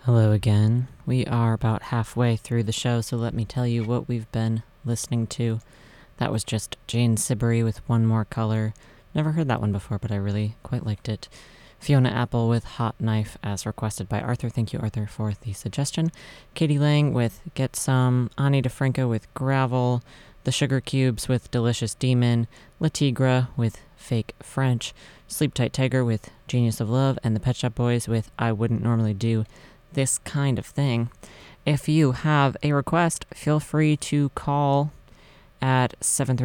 Hello again. We are about halfway through the show, so let me tell you what we've been listening to. That was just Jane Siberry with One More Color. Never heard that one before, but I really quite liked it. Fiona Apple with Hot Knife, as requested by Arthur. Thank you, Arthur, for the suggestion. Katie Lang with Get Some. Ani DeFranco with Gravel. The Sugar Cubes with Delicious Demon. La Tigre with Fake French. Sleep Tight Tiger with Genius of Love. And the Pet Shop Boys with I Wouldn't Normally Do This Kind of Thing. If you have a request, feel free to call at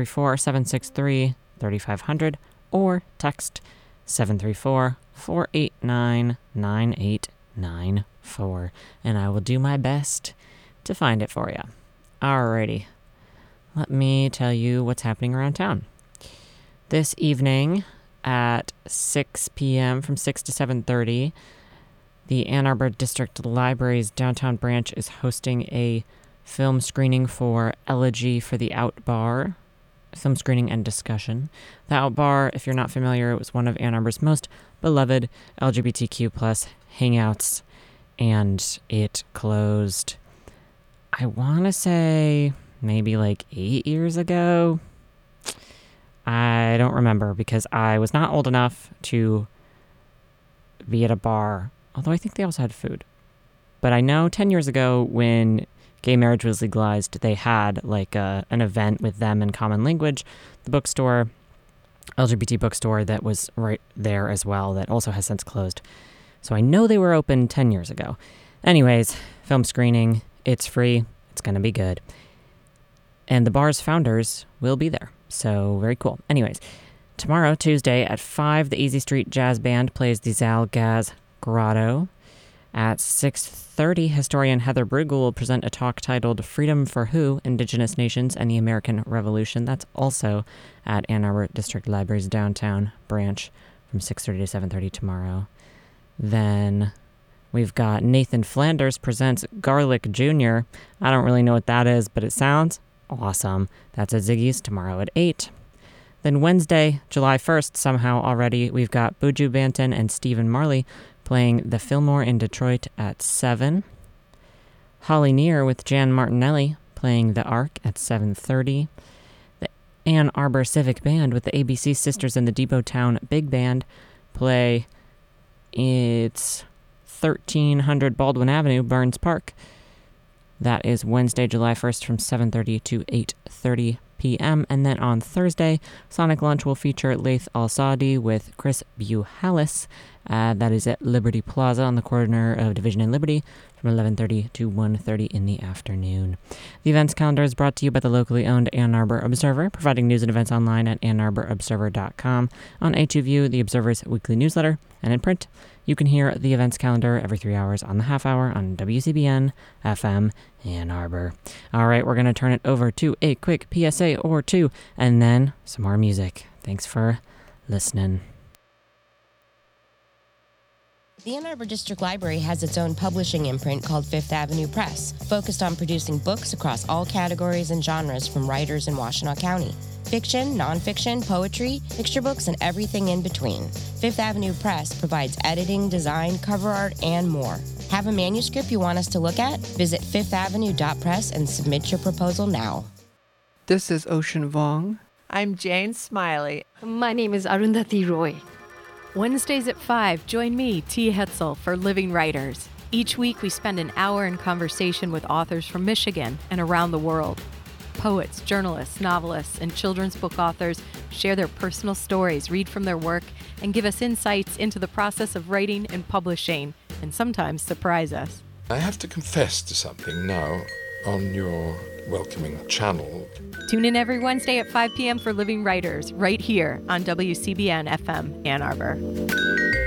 734-763-3500 or text 734-489-9894, and I will do my best to find it for you. Alrighty, let me tell you what's happening around town. This evening at 6 p.m. from 6 to 7:30, the Ann Arbor District Library's downtown branch is hosting a film screening for Elegy for the Out Bar, film screening and discussion. The Out Bar, if you're not familiar, it was one of Ann Arbor's most beloved LGBTQ plus hangouts, and it closed, I want to say, maybe like 8 years ago. I don't remember because I was not old enough to be at a bar, although I think they also had food. But I know 10 years ago when gay marriage was legalized, they had like an event with them in Common Language, the bookstore, LGBT bookstore that was right there as well, that also has since closed. So I know they were open 10 years ago. Anyways, film screening, it's free, it's going to be good. And the bar's founders will be there, so very cool. Anyways, tomorrow, Tuesday at 5, the Easy Street Jazz Band plays the Zal Gaz Grotto. At 6:30, historian Heather Bruegel will present a talk titled Freedom for Who? Indigenous Nations and the American Revolution. That's also at Ann Arbor District Library's downtown branch from 6:30 to 7:30 tomorrow. Then we've got Nathan Flanders presents Garlic Jr. I don't really know what that is, but it sounds awesome. That's at Ziggy's tomorrow at 8. Then Wednesday, July 1st, somehow already, we've got Buju Banton and Stephen Marley playing the Fillmore in Detroit at 7. Holly Near with Jan Martinelli playing the Ark at 7:30. The Ann Arbor Civic Band with the ABC Sisters and the Depot Town Big Band play it's 1300 Baldwin Avenue, Burns Park. That is Wednesday, July 1st from 7:30 to 8:30 p.m. And then on Thursday, Sonic Lunch will feature Laith Al-Saadi with Chris Buhalis. That is at Liberty Plaza on the corner of Division and Liberty from 11:30 to 1:30 in the afternoon. The events calendar is brought to you by the locally owned Ann Arbor Observer, providing news and events online at AnnArborObserver.com, on HUView, the Observer's weekly newsletter, and in print. You can hear the events calendar every 3 hours on the half hour on WCBN FM Ann Arbor. All right, we're going to turn it over to a quick PSA or two, and then some more music. Thanks for listening. The Ann Arbor District Library has its own publishing imprint called Fifth Avenue Press, focused on producing books across all categories and genres from writers in Washtenaw County. Fiction, nonfiction, poetry, picture books, and everything in between. Fifth Avenue Press provides editing, design, cover art, and more. Have a manuscript you want us to look at? Visit fifthavenue.press and submit your proposal now. This is Ocean Vuong. I'm Jane Smiley. My name is Arundhati Roy. Wednesdays at 5, join me, T. Hetzel, for Living Writers. Each week we spend an hour in conversation with authors from Michigan and around the world. Poets, journalists, novelists, and children's book authors share their personal stories, read from their work, and give us insights into the process of writing and publishing, and sometimes surprise us. I have to confess to something now on your welcoming channel. Tune in every Wednesday at 5 p.m. for Living Writers, right here on WCBN FM Ann Arbor.